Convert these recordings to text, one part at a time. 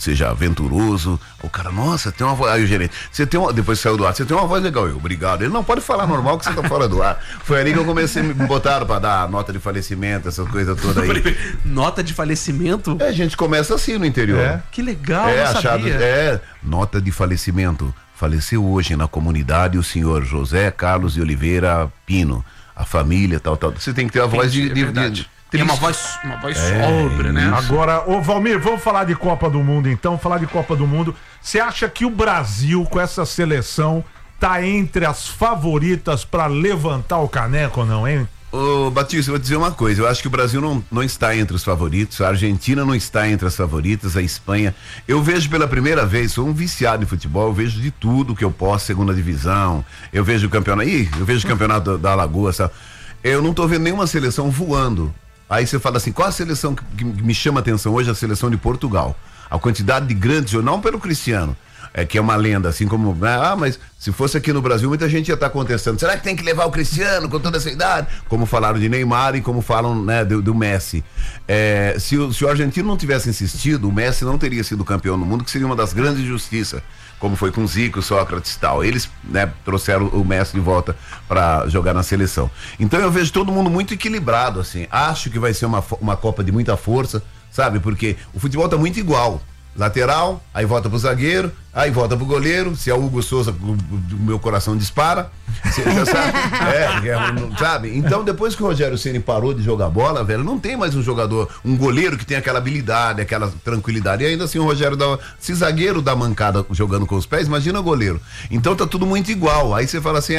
seja aventuroso. O cara, nossa, tem uma voz. Aí o gerente, depois saiu do ar, você tem uma voz legal. Eu, obrigado. Ele, não, pode falar normal que você tá fora do ar. Foi ali que eu comecei, me botaram pra dar nota de falecimento, essas coisas todas aí. Nota de falecimento? A gente começa assim no interior. Que legal, não sabia. Nota de falecimento. Faleceu hoje na comunidade o senhor José Carlos de Oliveira Pino. A família, tal. Você tem que ter a voz tem uma voz sóbria, né? Agora, ô Valmir, vamos falar de Copa do Mundo então, falar de Copa do Mundo. Você acha que o Brasil, com essa seleção, tá entre as favoritas pra levantar o caneco ou não, hein? Ô Batista, eu vou dizer uma coisa, eu acho que o Brasil não está entre os favoritos, a Argentina não está entre as favoritas, a Espanha, eu vejo pela primeira vez, sou um viciado em futebol, eu vejo de tudo que eu posso, segunda divisão, eu vejo o campeonato da Alagoas, sabe? Eu não tô vendo nenhuma seleção voando. Aí você fala assim, qual a seleção que me chama a atenção hoje? A seleção de Portugal. A quantidade de grandes, não pelo Cristiano, que é uma lenda, assim como, mas se fosse aqui no Brasil, muita gente ia estar contestando, será que tem que levar o Cristiano com toda essa idade? Como falaram de Neymar e como falam, né, do Messi. Se o argentino não tivesse insistido, o Messi não teria sido campeão do mundo, que seria uma das grandes injustiças, como foi com Zico, Sócrates e tal. Eles, né, trouxeram o Messi de volta para jogar na seleção. Então eu vejo todo mundo muito equilibrado, assim. Acho que vai ser uma Copa de muita força, sabe? Porque o futebol tá muito igual. Lateral, aí volta pro zagueiro, aí volta pro goleiro, se é o Hugo Souza, o meu coração dispara, você já sabe, sabe? Então depois que o Rogério Ceni parou de jogar bola, velho, não tem mais um jogador, um goleiro que tem aquela habilidade, aquela tranquilidade, e ainda assim o Rogério se zagueiro dá mancada jogando com os pés, imagina o goleiro. Então tá tudo muito igual, aí você fala assim,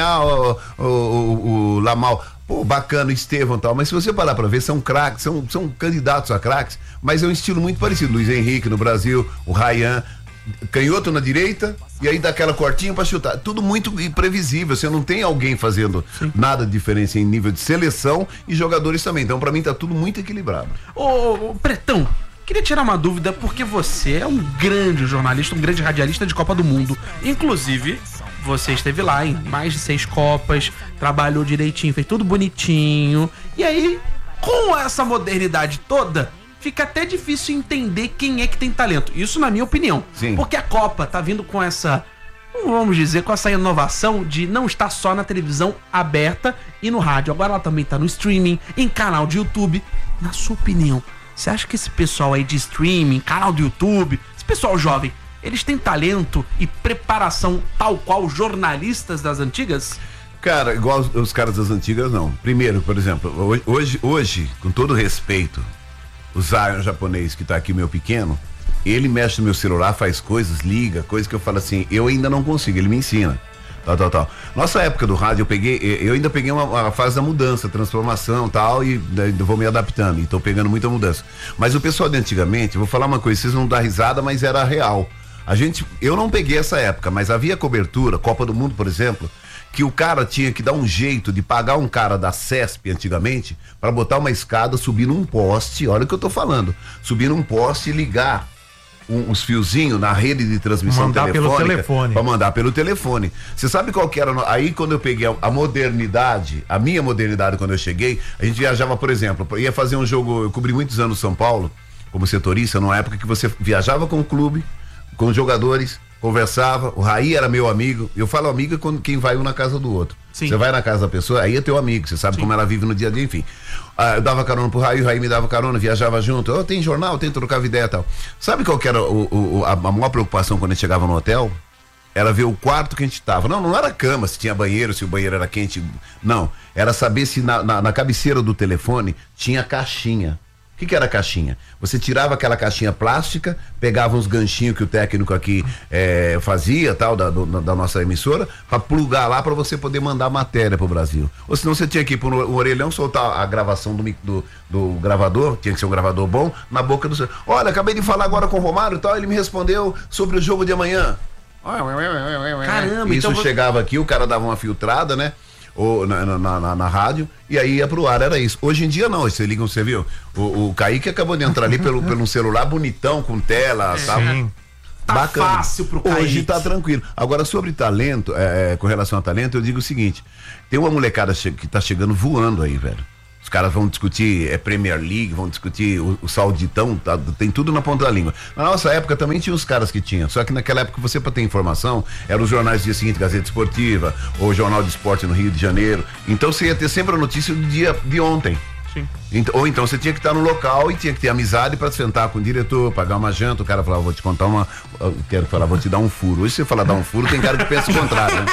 o Lamal, pô, bacana, Estevão e tal, mas se você parar pra ver, são craques, são candidatos a craques, mas é um estilo muito parecido. Luiz Henrique no Brasil, o Ryan, canhoto na direita, e aí dá aquela cortinha pra chutar. Tudo muito imprevisível, você não tem alguém fazendo nada de diferença em nível de seleção e jogadores também. Então, pra mim, tá tudo muito equilibrado. Ô, Pretão, queria tirar uma dúvida, porque você é um grande jornalista, um grande radialista de Copa do Mundo. Inclusive, você esteve lá em mais de 6 Copas, trabalhou direitinho, fez tudo bonitinho. E aí, com essa modernidade toda, fica até difícil entender quem é que tem talento. Isso na minha opinião. Sim. Porque a Copa tá vindo com essa, vamos dizer, com essa inovação de não estar só na televisão aberta e no rádio. Agora ela também tá no streaming, em canal de YouTube. Na sua opinião, você acha que esse pessoal aí de streaming, canal do YouTube, esse pessoal jovem, eles têm talento e preparação tal qual jornalistas das antigas? Cara, igual os caras das antigas, não. Primeiro, por exemplo, hoje, com todo respeito, o Zion japonês que tá aqui, meu pequeno, ele mexe no meu celular, faz coisas, liga, coisas que eu falo assim, eu ainda não consigo, ele me ensina. Tal. Nossa época do rádio, eu ainda peguei uma fase da mudança, transformação, tal, e vou me adaptando, e tô pegando muita mudança. Mas o pessoal de antigamente, vou falar uma coisa, vocês vão dar risada, mas era real. Eu não peguei essa época, mas havia cobertura, Copa do Mundo, por exemplo, que o cara tinha que dar um jeito de pagar um cara da CESP antigamente para botar uma escada, subir num poste, olha o que eu tô falando, subir num poste e ligar uns fiozinhos na rede de transmissão telefônica para mandar pelo telefone. Você sabe qual que era? Aí quando eu peguei a modernidade, a minha modernidade quando eu cheguei, a gente viajava, por exemplo, ia fazer um jogo, eu cobri muitos anos São Paulo como setorista, numa época que você viajava com o clube, com os jogadores, conversava, o Raí era meu amigo, eu falo amigo é quando quem vai um na casa do outro. Você vai na casa da pessoa, aí é teu amigo, você sabe como ela vive no dia a dia, enfim. Eu dava carona pro Raí, o Raí me dava carona, viajava junto, tem jornal, tem trocava ideia e tal. Sabe qual que era a maior preocupação quando a gente chegava no hotel? Era ver o quarto que a gente tava. Não era cama, se tinha banheiro, se o banheiro era quente, não. Era saber se na cabeceira do telefone tinha caixinha. O que era a caixinha? Você tirava aquela caixinha plástica, pegava uns ganchinhos que o técnico aqui fazia, tal, da nossa emissora, pra plugar lá pra você poder mandar matéria pro Brasil. Ou senão você tinha que ir pro orelhão, soltar a gravação do gravador, tinha que ser um gravador bom, na boca do... Olha, acabei de falar agora com o Romário e tal, ele me respondeu sobre o jogo de amanhã. Caramba, isso então chegava aqui, o cara dava uma filtrada, né? Ou na rádio, e aí ia pro ar, era isso. Hoje em dia não, você liga, você viu? O Kaique acabou de entrar ali pelo um celular bonitão, com tela, sabe? Tá bacana. Fácil pro Kaique. Hoje tá tranquilo. Agora, sobre talento, com relação a talento, eu digo o seguinte, tem uma molecada que tá chegando voando aí, velho. Os caras vão discutir Premier League, vão discutir o Sauditão, tá, tem tudo na ponta da língua. Na nossa época também tinha os caras que tinham, só que naquela época você, para ter informação, eram os jornais do dia seguinte, Gazeta Esportiva, ou Jornal de Esporte no Rio de Janeiro. Então você ia ter sempre a notícia do dia de ontem. Ou então você tinha que estar no local e tinha que ter amizade para sentar com o diretor, pagar uma janta. O cara falava, vou te contar vou te dar um furo. Hoje você fala dar um furo, tem cara que pensa o contrário, né?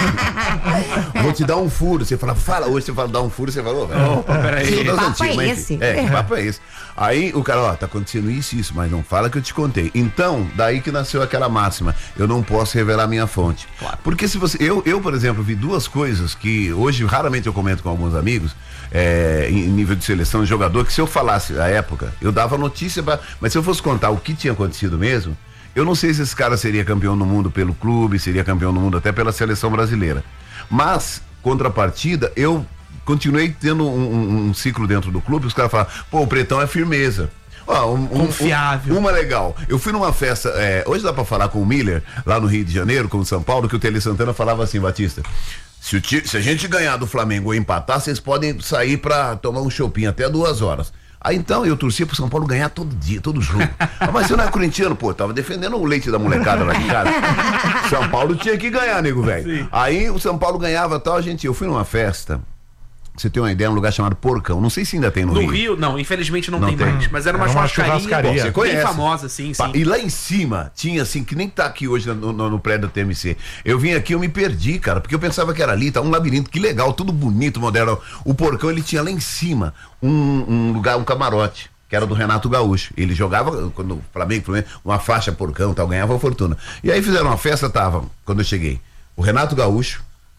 Vou te dar um furo. Você fala, hoje você fala dar um furo, você fala, peraí. Que papo é esse? Que papo é esse? Aí o cara, tá acontecendo isso, mas não fala que eu te contei. Então, daí que nasceu aquela máxima, eu não posso revelar minha fonte. Claro. Porque se você, eu, por exemplo, vi duas coisas que hoje raramente eu comento com alguns amigos, em nível de seleção de jogador, que se eu falasse a época, eu dava notícia, mas se eu fosse contar o que tinha acontecido mesmo, eu não sei se esse cara seria campeão do mundo pelo clube, seria campeão do mundo até pela seleção brasileira. Mas, contrapartida, eu continuei tendo um ciclo dentro do clube, os caras falavam, o Pretão é firmeza. Confiável. Uma legal. Eu fui numa festa, hoje dá pra falar com o Miller, lá no Rio de Janeiro, com o São Paulo, que o Tele Santana falava assim, Batista, se a gente ganhar do Flamengo ou empatar, vocês podem sair pra tomar um chopinho até 2 horas. Aí então eu torcia pro São Paulo ganhar todo dia, todo jogo. Mas você não é corintiano, tava defendendo o leite da molecada lá de casa. São Paulo tinha que ganhar, nego velho. Aí o São Paulo ganhava tal, eu fui numa festa. Você tem uma ideia, um lugar chamado Porcão. Não sei se ainda tem no Rio. No Rio, não, infelizmente não tem mais. Mas era uma churrascaria. Bom, você conhece. Bem famosa, sim. E lá em cima, tinha assim, que nem tá aqui hoje no prédio da TMC. Eu vim aqui, eu me perdi, cara, porque eu pensava que era ali, tá um labirinto, que legal, tudo bonito, moderno. O Porcão, ele tinha lá em cima um lugar, um camarote, que era do Renato Gaúcho. Ele jogava, quando o Flamengo, uma faixa Porcão e tal, ganhava uma fortuna. E aí fizeram uma festa, quando eu cheguei, o Renato Gaúcho,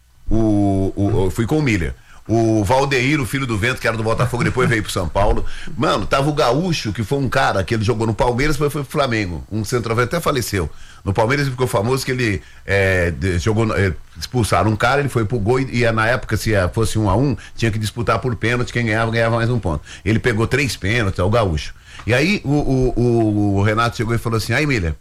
fui com o Miller. O Valdeir, o filho do Vento, que era do Botafogo, depois veio pro São Paulo. Mano, tava o Gaúcho, que foi um cara que ele jogou no Palmeiras, depois foi pro Flamengo. Um centroavante, até faleceu. No Palmeiras ele ficou famoso que ele expulsaram um cara, ele foi pro gol e na época, se fosse 1-1, tinha que disputar por pênalti, quem ganhava mais um ponto. Ele pegou 3 pênaltis, o Gaúcho. E aí o Renato chegou e falou assim, aí Miller,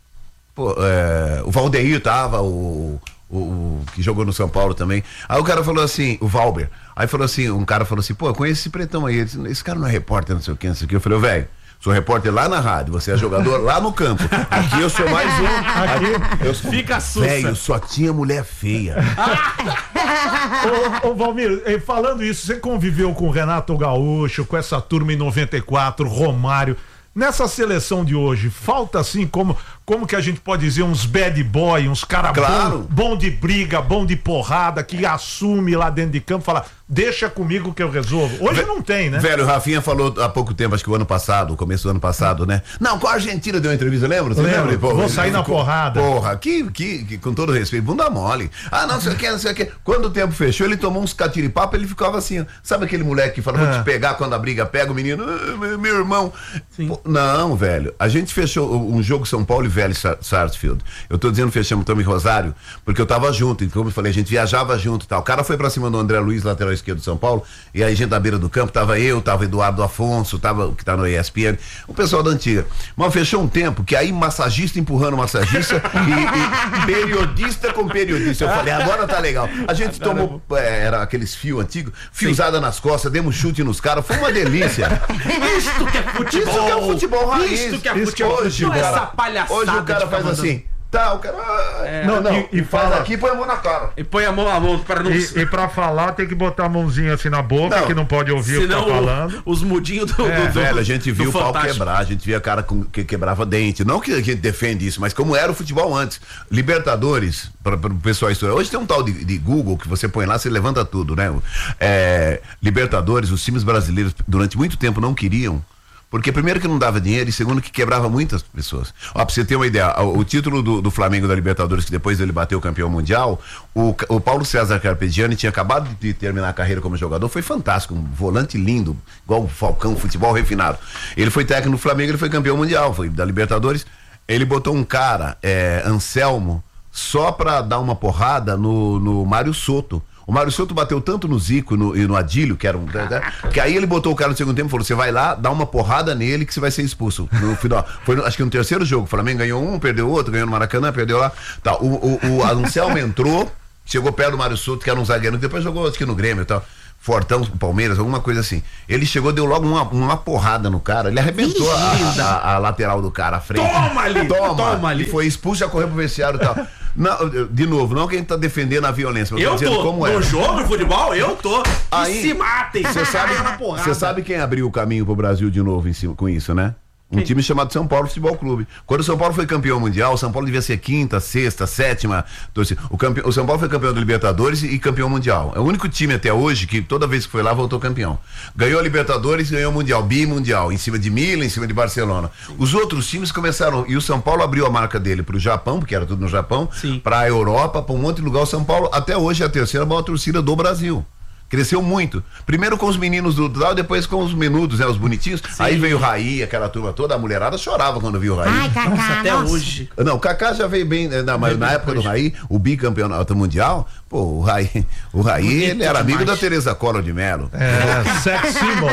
o Valdeir tava, o que jogou no São Paulo também. Aí o cara falou assim, o Valber. Aí falou assim, um cara falou assim, eu conheço esse Pretão aí. Esse cara não é repórter, não sei o que, não sei o que. Eu falei, velho, sou repórter lá na rádio, você é jogador lá no campo. Aqui eu sou mais um. Fica sussa. Velho, só tinha mulher feia. Ô Valmir, falando isso, você conviveu com o Renato Gaúcho, com essa turma em 94, Romário. Nessa seleção de hoje, falta assim, como que a gente pode dizer, uns bad boy, uns caras bom de briga, bom de porrada, que assume lá dentro de campo, fala, deixa comigo que eu resolvo. Hoje não tem, né? Velho, o Rafinha falou há pouco tempo, acho que o começo do ano passado, né? Não, com a Argentina deu uma entrevista, lembra? Você lembra? Vou sair na porrada. Porra, que com todo respeito, bunda mole. Não sei o que. Quando o tempo fechou, ele tomou uns catiripapo, ele ficava assim, ó. Sabe aquele moleque que fala, vou te pegar quando a briga pega o menino, meu irmão. Pô, não, velho, a gente fechou um jogo São Paulo e Vélez Sarsfield. Eu tô dizendo fechamos Tami Rosário, porque eu tava junto, e como eu falei, a gente viajava junto e tal. O cara foi pra cima do André Luiz, lateral esquerdo do São Paulo, e aí a gente na beira do campo, tava Eduardo Afonso, que tá no ESPN, o pessoal da antiga. Mas fechou um tempo que aí massagista empurrando massagista e periodista com periodista. Eu falei, agora tá legal. A gente tomou, era aqueles fios antigos, fiozada nas costas, demos chute nos caras, foi uma delícia. Isto que é futebol. Isso que é futebol raiz. Isto que é futebol. Hoje, essa palhaçada. Hoje o cara faz assim. O cara. E faz aqui e põe a mão na cara. E põe a mão para não. E pra falar tem que botar a mãozinha assim na boca, que não pode ouvir o que tá falando. Os mudinhos do velho, a gente viu o pau quebrar, a gente via cara que quebrava dente. Não que a gente defende isso, mas como era o futebol antes. Libertadores, para o pessoal estudar. Hoje tem um tal de Google que você põe lá, você levanta tudo, né? Libertadores, os times brasileiros durante muito tempo não queriam. Porque primeiro que não dava dinheiro e segundo que quebrava muitas pessoas. Pra você ter uma ideia, o título do Flamengo da Libertadores, que depois ele bateu o campeão mundial, o Paulo César Carpegiani tinha acabado de terminar a carreira como jogador, foi fantástico, um volante lindo, igual o Falcão, futebol refinado. Ele foi técnico do Flamengo, ele foi campeão mundial, foi da Libertadores. Ele botou um cara, Anselmo, só pra dar uma porrada no Mário Soto. O Mário Soto bateu tanto no Zico e no Adílio, que aí ele botou o cara no segundo tempo e falou, você vai lá, dá uma porrada nele que você vai ser expulso. No final, acho que no terceiro jogo, o Flamengo ganhou um, perdeu outro, ganhou no Maracanã, perdeu lá. Tá, o Anselmo entrou, chegou perto do Mário Soto, que era um zagueiro, que depois jogou acho que no Grêmio e tal. fortão do Palmeiras, alguma coisa assim. Ele chegou, deu logo uma porrada no cara, ele arrebentou a lateral do cara, a frente. Toma ali. E foi expulso, já correu pro vestiário e tal. Não, de novo, não que a gente tá defendendo a violência, eu tô como no jogo de futebol, eu tô. Aí, e se matem. Você sabe quem abriu o caminho pro Brasil de novo em cima, com isso, né? Um time chamado São Paulo Futebol Clube. Quando o São Paulo foi campeão mundial, o São Paulo devia ser quinta, sexta, sétima. O São Paulo foi campeão da Libertadores e campeão mundial. É o único time até hoje que toda vez que foi lá voltou campeão. Ganhou a Libertadores e ganhou o Mundial, bimundial, em cima de Milan, em cima de Barcelona. Os outros times começaram, e o São Paulo abriu a marca dele pro Japão, porque era tudo no Japão, pra Europa, pra um monte de lugar. O São Paulo até hoje é a terceira maior torcida do Brasil. Cresceu muito. Primeiro com os meninos do tal, depois com os menudos, né? Os bonitinhos. Sim. Aí veio o Raí, aquela turma toda, a mulherada chorava quando viu o Raí. Ai, Kaká, nossa, até hoje. Não, o Kaká já veio bem, mas na época do Raí, o bicampeonato mundial, pô, o Raí ele era amigo da Tereza Collor de Mello. Sex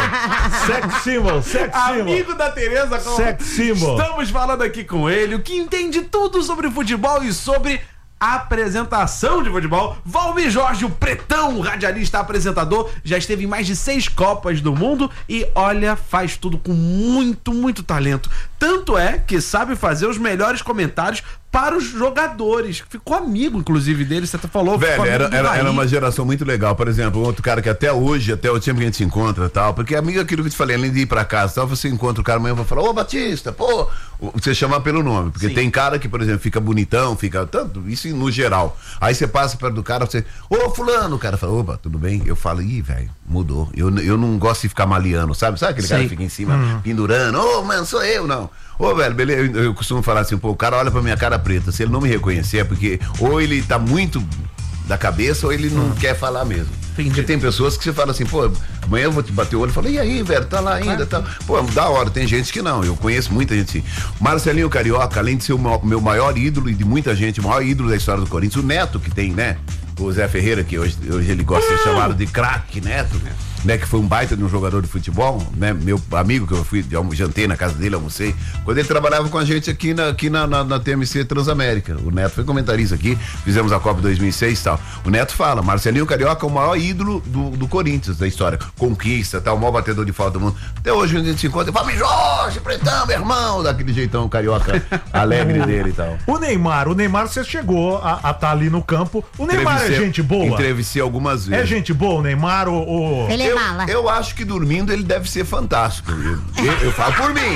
symbol. Amigo da Tereza Collor. Sex symbol. Estamos falando aqui com ele, o que entende tudo sobre futebol e sobre apresentação de futebol. Valmir Jorge, o pretão, radialista, apresentador, já esteve em mais de 6 Copas do Mundo e olha, faz tudo com muito talento. Tanto é que sabe fazer os melhores comentários para os jogadores. Ficou amigo, inclusive, dele. Você falou. Velho, era uma geração muito legal. Por exemplo, um outro cara que até hoje, até o tempo que a gente se encontra tal, porque amigo é aquilo que eu te falei, além de ir pra casa tal, você encontra o cara amanhã e vai falar, ô Batista, pô, você chama pelo nome, porque tem cara que, por exemplo, fica bonitão, fica tanto, isso no geral. Aí você passa perto do cara, você, ô fulano, o cara fala, opa, tudo bem? Eu falo, ih, velho, mudou. Eu não gosto de ficar maliano, sabe? Sabe aquele cara que fica em cima, pendurando, ô, mano, sou eu, não. Ô, velho, beleza, eu costumo falar assim, pô, o cara olha pra minha cara preta, se ele não me reconhecer é porque ou ele tá muito da cabeça ou ele não quer falar mesmo. Entendi. Porque tem pessoas que você fala assim, pô, amanhã eu vou te bater o olho e falo, e aí, velho, tá lá ainda, tá? Pô, da hora, tem gente que não, eu conheço muita gente assim. Marcelinho Carioca, além de ser o meu maior ídolo e de muita gente, o maior ídolo da história do Corinthians, o Neto que tem, né? O Zé Ferreira, que hoje ele gosta de ser chamado de craque Neto, né? Que foi um baita de um jogador de futebol, né? Meu amigo que eu fui, jantei na casa dele, almocei, quando ele trabalhava com a gente aqui na TMC Transamérica. O Neto foi comentarista aqui, fizemos a Copa 2006 e tal. O Neto fala, Marcelinho Carioca é o maior ídolo do Corinthians, da história. Conquista, tal, o maior batedor de falta do mundo. Até hoje a gente se encontra, Valmir Jorge, pretão, meu irmão, daquele jeitão carioca alegre dele e tal. O Neymar, você chegou a tá ali no campo. O Neymar é gente boa? Entrevistei algumas vezes. É gente boa o Neymar ou... Ele é mala. Eu acho que dormindo ele deve ser fantástico. Eu falo por mim.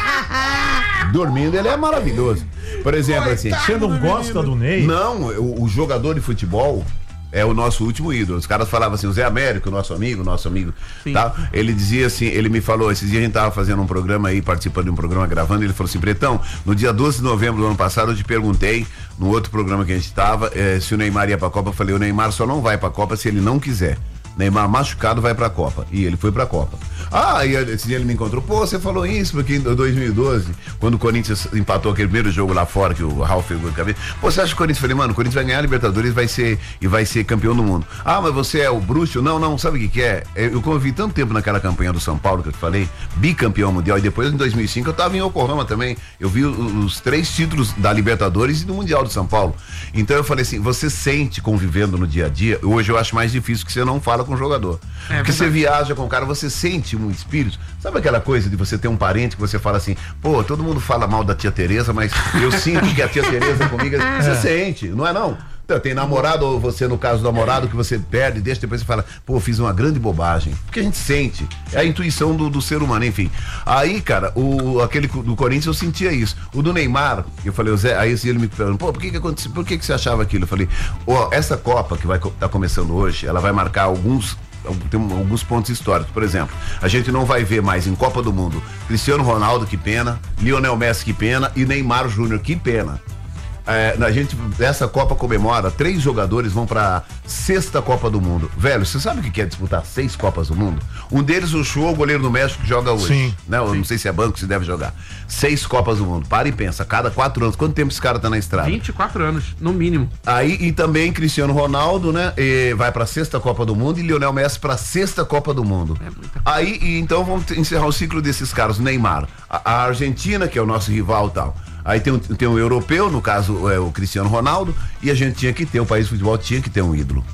Dormindo ele é maravilhoso. Por exemplo, assim. Você não gosta do Ney? Não, o jogador de futebol é o nosso último ídolo. Os caras falavam assim, o Zé Américo, nosso amigo, tá? Ele dizia assim, ele me falou, esses dias a gente tava fazendo um programa aí, participando de um programa, gravando, ele falou assim, Pretão, no dia 12 de novembro do ano passado, eu te perguntei, no outro programa que a gente tava, se o Neymar ia pra Copa, eu falei, o Neymar só não vai pra Copa se ele não quiser. Neymar machucado vai pra Copa. E ele foi pra Copa. E esse dia ele me encontrou. Pô, você falou isso porque em 2012, quando o Corinthians empatou aquele primeiro jogo lá fora, que o Ralf pegou de cabeça. Pô, você acha que o Corinthians? Eu falei, mano, o Corinthians vai ganhar a Libertadores e vai ser campeão do mundo. Mas você é o bruxo? Não, sabe o que é? Eu convivi tanto tempo naquela campanha do São Paulo que eu te falei, bicampeão mundial, e depois em 2005 eu tava em Yokohama também. Eu vi os 3 títulos da Libertadores e do Mundial do São Paulo. Então eu falei assim, você sente convivendo no dia a dia, hoje eu acho mais difícil que você não fala com o jogador. Porque você viaja com o cara, você sente um espírito. Sabe aquela coisa de você ter um parente que você fala assim, pô, todo mundo fala mal da tia Tereza, mas eu sinto que a tia Tereza comigo, você sente, não é não? Então, tem namorado, ou você, no caso do namorado, que você perde, deixa, depois você fala, pô, fiz uma grande bobagem. Porque a gente sente. É a intuição do ser humano, enfim. Aí, cara, aquele do Corinthians eu sentia isso. O do Neymar, eu falei, o Zé, aí ele me perguntou, pô, por que aconteceu? Por que você achava aquilo? Eu falei, essa Copa que vai estar começando hoje, ela vai marcar alguns pontos históricos. Por exemplo, a gente não vai ver mais em Copa do Mundo Cristiano Ronaldo, que pena, Lionel Messi, que pena, e Neymar Júnior, que pena. Essa Copa comemora, 3 jogadores vão pra 6ª Copa do Mundo. Velho, você sabe o que é disputar 6 Copas do Mundo? Um deles, o Show, o goleiro do México, que joga hoje. Sim, né? Eu não sei se é banco, se deve jogar. 6 Copas do Mundo. Para e pensa, cada 4 anos. Quanto tempo esse cara tá na estrada? 24 anos, no mínimo. Aí, e também Cristiano Ronaldo, né? Vai pra 6ª Copa do Mundo e Lionel Messi pra 6ª Copa do Mundo. Aí, então vamos encerrar o ciclo desses caras. Neymar, a Argentina, que é o nosso rival e tal. Aí tem um europeu, no caso o Cristiano Ronaldo, e a gente tinha que ter, o país de futebol tinha que ter um ídolo.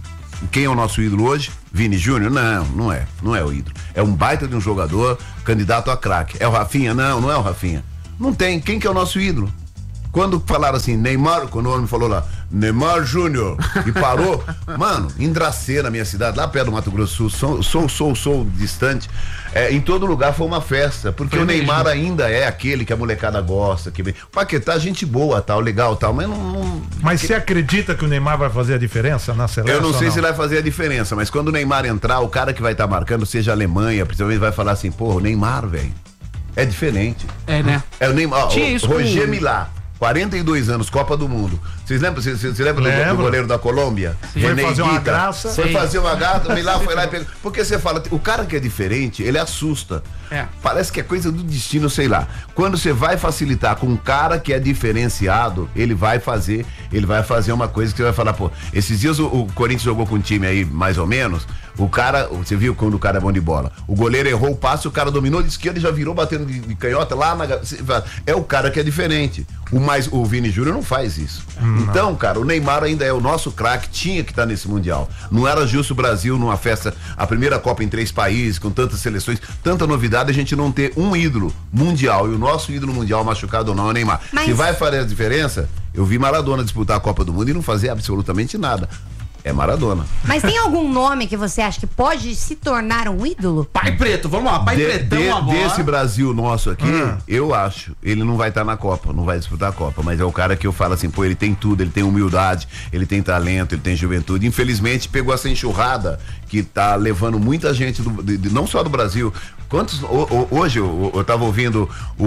Quem é o nosso ídolo hoje? Vini Júnior? Não, não é o ídolo. É um baita de um jogador, candidato a craque. É o Rafinha? Não é o Rafinha. Não tem. Quem que é o nosso ídolo? Quando falaram assim, Neymar, quando o homem falou lá, Neymar Júnior, e parou, mano, em Dracena, minha cidade, lá perto do Mato Grosso do Sul, sou distante, em todo lugar foi uma festa, porque o Neymar ainda é aquele que a molecada gosta, que o Paquetá, gente boa, tal, legal, tal, mas não... Mas você acredita que o Neymar vai fazer a diferença na seleção? Eu não sei se ele vai fazer a diferença, mas quando o Neymar entrar, o cara que vai estar marcando, seja a Alemanha, principalmente vai falar assim, porra, o Neymar, velho, é diferente. É, né? É o Neymar, o Roger Milá. 42 anos, Copa do Mundo. Vocês lembram? Você lembra do goleiro da Colômbia? Foi fazer uma graça. Foi fazer uma graça, Milá foi lá e pegou. Porque você fala, o cara que é diferente, ele assusta. Parece que é coisa do destino, sei lá. Quando você vai facilitar com um cara que é diferenciado, ele vai fazer uma coisa que você vai falar, pô, esses dias o Corinthians jogou com um time aí, mais ou menos, o cara, você viu quando o cara é bom de bola, o goleiro errou o passe, o cara dominou de esquerda e já virou batendo de canhota lá é o cara que é diferente. O Vini Júnior não faz isso. Então, cara, o Neymar ainda é o nosso craque, tinha que estar nesse Mundial. Não era justo o Brasil numa festa, a primeira Copa em 3 países, com tantas seleções, tanta novidade, a gente não ter um ídolo mundial, e o nosso ídolo mundial, machucado ou não, é o Neymar. Se vai fazer a diferença, eu vi Maradona disputar a Copa do Mundo e não fazer absolutamente nada. É Maradona. Mas tem algum nome que você acha que pode se tornar um ídolo? Pai Preto, vamos lá, Pai Pretão agora. Desse Brasil nosso aqui, eu acho, ele não vai estar na Copa, não vai disputar a Copa, mas é o cara que eu falo assim, pô, ele tem tudo, ele tem humildade, ele tem talento, ele tem juventude. Infelizmente, pegou essa enxurrada que tá levando muita gente, não só do Brasil. Hoje eu tava ouvindo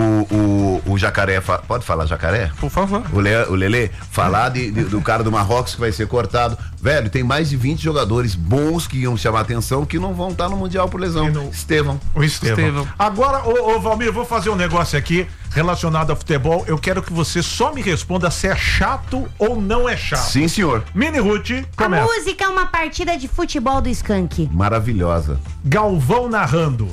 o Jacaré, pode falar Jacaré? Por favor. O Lelê falar do cara do Marrocos que vai ser cortado. Velho, tem mais de 20 jogadores bons que iam chamar atenção que não vão estar no Mundial por lesão. O Estevão. Agora, Valmir, vou fazer um negócio aqui relacionado a futebol. Eu quero que você só me responda se é chato ou não é chato. Sim, senhor. Mini Ruth, começa. A música é uma partida de futebol do Skank. Maravilhosa. Galvão narrando.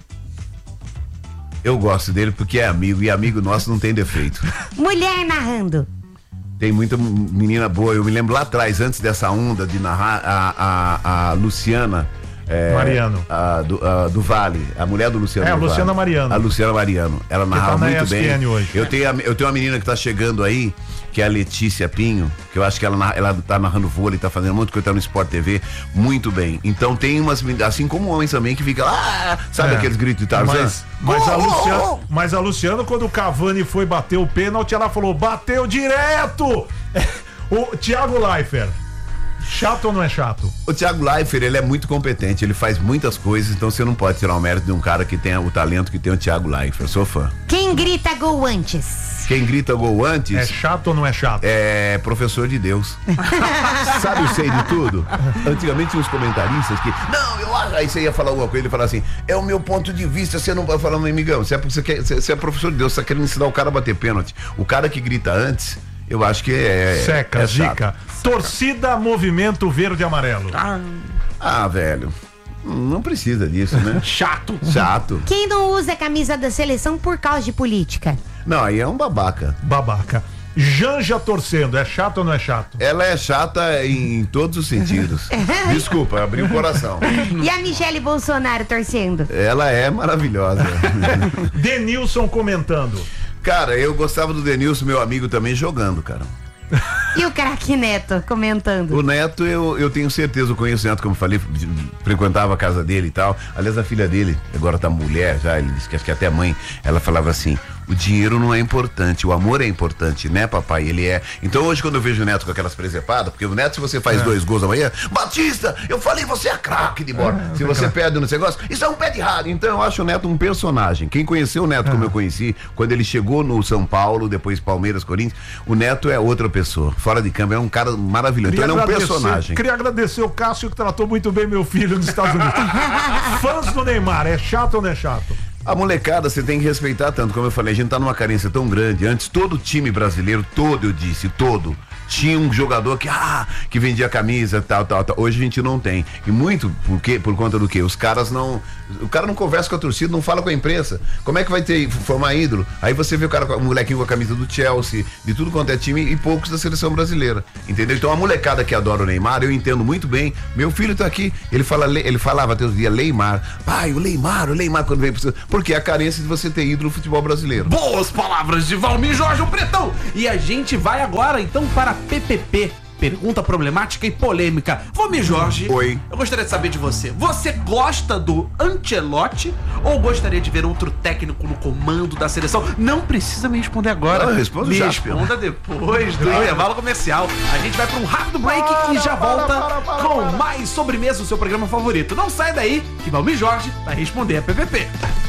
Eu gosto dele porque é amigo, e amigo nosso não tem defeito. Mulher narrando. Tem muita menina boa. Eu me lembro lá atrás, antes dessa onda de narrar, a Luciana Mariano. Do Vale, a mulher do Luciano. A Luciana vale. Mariano. A Luciana Mariano. Ela narrava muito bem. Hoje. Eu tenho uma menina que tá chegando aí, que é a Letícia Pinho, que eu acho que ela tá narrando vôlei, tá fazendo muito coisa, tá no Sport TV, muito bem. Então tem umas, assim como homens também, que fica lá, sabe aqueles gritos de Tarzan? Mas a Luciana, quando o Cavani foi bater o pênalti, ela falou, bateu direto! O Thiago Leifert. Chato ou não é chato? O Thiago Leifert, ele é muito competente, ele faz muitas coisas, então você não pode tirar o mérito de um cara que tem o talento que tem o Thiago Leifert. Eu sou fã. Quem grita gol antes? Quem grita gol antes... É chato ou não é chato? É professor de Deus. Sabe o sei de tudo? Antigamente tinha uns comentaristas que... Não, eu acho... Aí você ia falar alguma coisa, ele fala assim, é o meu ponto de vista, você não vai falar, meu amigão, você é professor de Deus, você tá querendo ensinar o cara a bater pênalti. O cara que grita antes... Eu acho que Seca, zica. Torcida Movimento Verde e Amarelo. Velho. Não precisa disso, né? Chato. Quem não usa a camisa da seleção por causa de política? Não, aí é um babaca. Janja torcendo, é chato ou não é chato? Ela é chata em todos os sentidos. Desculpa, abri o coração. E a Michele Bolsonaro torcendo? Ela é maravilhosa. Denilson comentando. Cara, eu gostava do Denilson, meu amigo, também jogando, cara. E o craque Neto comentando? O Neto, eu tenho certeza, eu conheço o Neto, como eu falei, frequentava a casa dele e tal. Aliás, a filha dele, agora tá mulher já, ele disse que acho que até a mãe, ela falava assim, o dinheiro não é importante, o amor é importante, né, papai? Ele é. Então hoje, quando eu vejo o Neto com aquelas presepadas, porque o Neto, se você faz 2 gols amanhã, Batista, eu falei, você é craque de bola. Se você perde no negócio, isso é um pé de errado. Então eu acho o Neto um personagem. Quem conheceu o Neto como eu conheci, quando ele chegou no São Paulo, depois Palmeiras, Corinthians, o Neto é outra pessoa. Fora de campo, é um cara maravilhoso. Então ele é um personagem. Queria agradecer o Cássio, que tratou muito bem meu filho nos Estados Unidos. Fãs do Neymar, é chato ou não é chato? A molecada, você tem que respeitar tanto, como eu falei, a gente tá numa carência tão grande. Antes, todo time brasileiro, todo, tinha um jogador que vendia camisa, tal. Hoje a gente não tem. E muito por conta do quê? O cara não conversa com a torcida, não fala com a imprensa. Como é que vai formar ídolo? Aí você vê o molequinho com a camisa do Chelsea, de tudo quanto é time, e poucos da seleção brasileira. Entendeu? Então a molecada que adora o Neymar, eu entendo muito bem. Meu filho tá aqui, ele falava até os dias Neymar. Pai, o Neymar quando veio pro... Porque é a carência de você ter ídolo no futebol brasileiro. Boas palavras de Valmir Jorge, o Pretão. E a gente vai agora então para PPP. Pergunta problemática e polêmica. Valmir Jorge, oi. Eu gostaria de saber de você. Você gosta do Ancelotti ou gostaria de ver outro técnico no comando da seleção? Não precisa me responder agora. Não, responda já. Responda depois do intervalo comercial. A gente vai para um rápido break e já volta com mais sobremesa, o seu programa favorito. Não sai daí que Valmir Jorge vai responder a PPP.